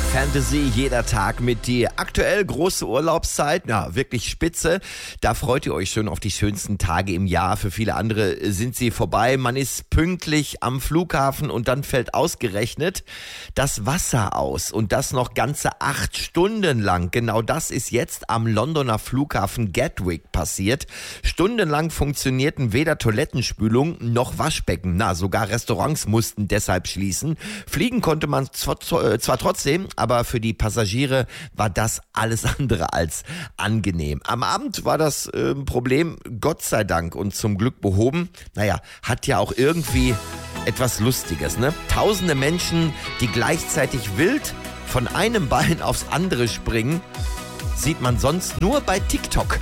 Fantasy, jeder Tag mit dir. Aktuell große Urlaubszeit, na wirklich spitze. Da freut ihr euch schon auf die schönsten Tage im Jahr. Für viele andere sind sie vorbei. Man ist pünktlich am Flughafen und dann fällt ausgerechnet das Wasser aus. Und das noch ganze 8 Stunden lang. Genau das ist jetzt am Londoner Flughafen Gatwick passiert. Stundenlang funktionierten weder Toilettenspülung noch Waschbecken. Na, sogar Restaurants mussten deshalb schließen. Fliegen konnte man zwar trotzdem, aber für die Passagiere war das alles andere als angenehm. Am Abend war das Problem Gott sei Dank und zum Glück behoben. Naja, hat ja auch irgendwie etwas Lustiges, ne? Tausende Menschen, die gleichzeitig wild von einem Bein aufs andere springen, sieht man sonst nur bei TikTok.